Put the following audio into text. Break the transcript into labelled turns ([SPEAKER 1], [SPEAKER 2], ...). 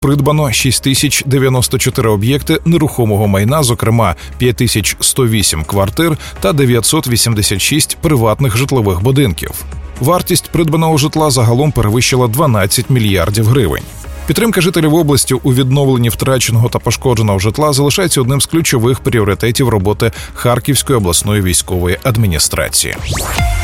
[SPEAKER 1] Придбано 6094 об'єкти нерухомого майна, зокрема 5108 квартир та 986 приватних житлових будинків. Вартість придбаного житла загалом перевищила 12 мільярдів гривень. Підтримка жителів області у відновленні втраченого та пошкодженого житла залишається одним з ключових пріоритетів роботи Харківської обласної військової адміністрації.